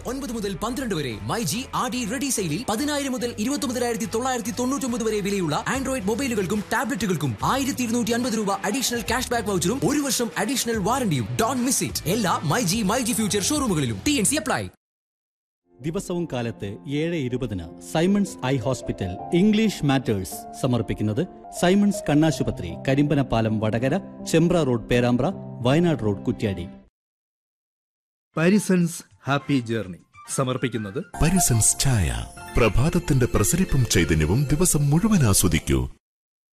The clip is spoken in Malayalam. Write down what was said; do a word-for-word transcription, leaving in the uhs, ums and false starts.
ഒൻപത് മുതൽ പന്ത്രണ്ട് വരെ my G R D ready സെയിലിൽ പതിനായിരം മുതൽ ഇരുപത്തി ഒമ്പതിനായിരത്തി തൊള്ളായിരത്തി തൊണ്ണൂറ്റി ഒമ്പത് വരെ വിലയുള്ള ആൻഡ്രോയിഡ് മൊബൈലുകൾക്കും ടാബ്ലറ്റുകൾക്കും ആയിരത്തി ഇരുന്നൂറ്റി അൻപത് രൂപ അഡീഷണൽ ക്യാഷ് ബാക്ക് വൗച്ചറും ഒരു വർഷം അഡീഷണൽ വാറണ്ടിയും. Don't miss it. എല്ലാ my G my G future ഷോറൂമുകളിലും. T N C apply. ദിവസവും കാലത്ത് ഏഴ് ഇരുപതിന് Symons eye hospital English matters സമർപ്പിക്കുന്നത് സൈമൺസ് കണ്ണാശുപത്രി, Karimbanapalam Vadakara, Chembra road Perambra, Wayanad road Kuttiadi. Parisons happy journey സമർപ്പിക്കുന്നത് പാരിസൺസ് ചായ. പ്രഭാതത്തിന്റെ പ്രസരിപ്പും ചൈതന്യവും ദിവസം മുഴുവൻ ആസ്വദിക്കൂ.